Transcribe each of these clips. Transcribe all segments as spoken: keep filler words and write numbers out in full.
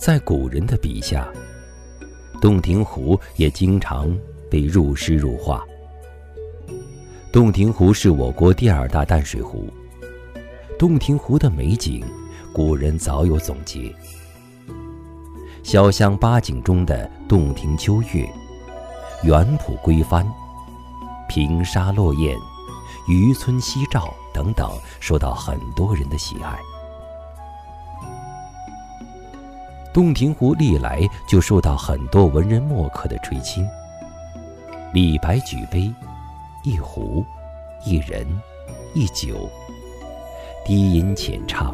在古人的笔下，洞庭湖也经常被入诗入画。洞庭湖是我国第二大淡水湖，洞庭湖的美景，古人早有总结。小巷八景中的洞庭秋月、园圃归帆、平沙落雁、渔村夕照等等，受到很多人的喜爱。洞庭湖历来就受到很多文人墨客的垂青。李白举杯，一壶，一人，一酒，低吟浅唱，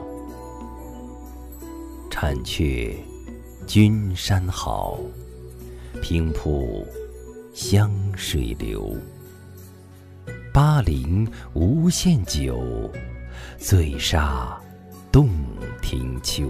婵却君山好，平铺湘水流。巴陵无限酒，醉杀洞庭秋。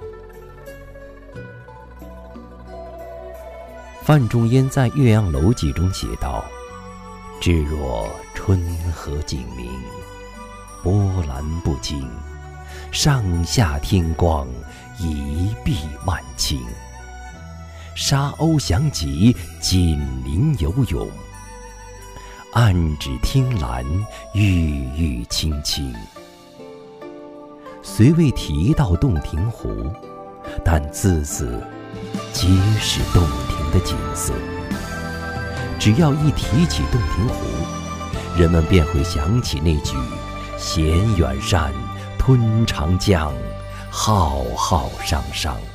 范仲淹在《岳阳楼记》中写道：至若春和景明，波澜不惊，上下天光，一碧万顷。沙鸥翔集，锦鳞游泳，岸芷汀兰，郁郁青青。虽未提到洞庭湖，但字字皆是洞庭的景色。只要一提起洞庭湖，人们便会想起那句衔远山吞长江，浩浩汤汤。